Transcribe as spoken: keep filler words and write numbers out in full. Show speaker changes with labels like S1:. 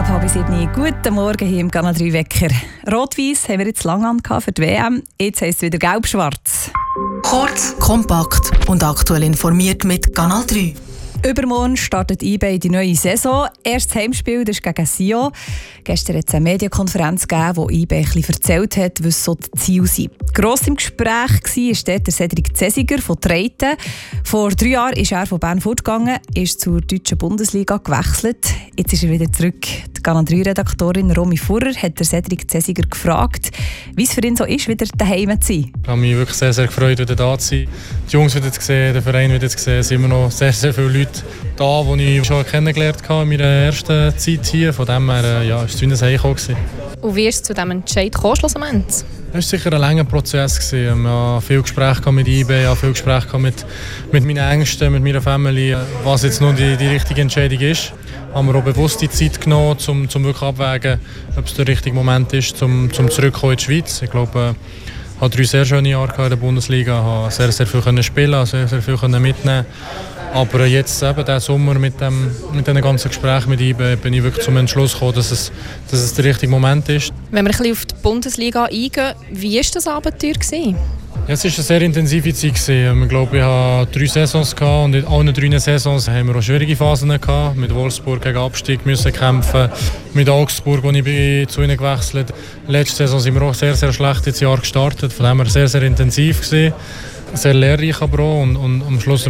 S1: Ab halb sieben. Guten Morgen hier im Kanal drei Wecker. Rot-Weiss haben wir jetzt lange an für die W M. Jetzt heisst es wieder gelb-schwarz.
S2: Kurz, kompakt und aktuell informiert mit Kanal drei.
S1: Übermorgen startet eBay die neue Saison. Erstes Heimspiel, das ist gegen Sion. Gestern hat es eine Medienkonferenz gegeben, wo eBay ein bisschen erzählt hat, was so die Ziele sind. Gross im Gespräch war dort der Cedric Zesiger von Treiten. Vor drei Jahren ist er von Bern fortgegangen, ist zur deutschen Bundesliga gewechselt. Jetzt ist er wieder zurück. Die Kanal drei Redaktorin Romy Furrer hat der Cedric Zesiger gefragt, wie es für ihn so ist, wieder daheim zu sein.
S3: Ich habe mich wirklich sehr, sehr gefreut, wieder da zu sein. Die Jungs wieder zu sehen, den Verein wieder zu sehen. Es sind immer noch sehr, sehr viele Leute da, die ich schon kennengelernt habe in meiner ersten Zeit hier. Von dem her ja, war es wie ein Heimkommen.
S4: Und wie ist es zu diesem Entscheid gekommen, schlussendlich?
S3: Es war sicher ein langer Prozess. Ich hatte viele Gespräche mit eBay, viele Gespräche mit, mit meinen Ängsten, mit meiner Familie, was jetzt nun die, die richtige Entscheidung ist. Haben wir auch bewusst die Zeit genommen, um, um wirklich abzuwägen, ob es der richtige Moment ist, um, um zurückzukommen in die Schweiz. Ich glaube, ich hatte drei sehr schöne Jahre in der Bundesliga, habe sehr, sehr viel spielen, sehr, sehr viel mitnehmen. Aber jetzt eben diesen Sommer mit dem mit den ganzen Gesprächen mit ihm bin ich wirklich zum Entschluss gekommen, dass es, dass es der richtige Moment ist.
S4: Wenn wir ein bisschen auf die Bundesliga eingehen, wie war das Abenteuer?
S3: Ja, es war eine sehr intensive Zeit. Ich glaube, ich hatte drei Saisons und in allen drei Saisons haben wir auch schwierige Phasen gehabt. Mit Wolfsburg gegen Abstieg müssen kämpfen, mit Augsburg, wo ich bin, zu ihnen gewechselt bin. Letzte Saison sind wir auch sehr, sehr schlecht ins Jahr gestartet. Von dem her sehr, sehr intensiv gewesen. Sehr lehrreich aber auch. Und, und am Schluss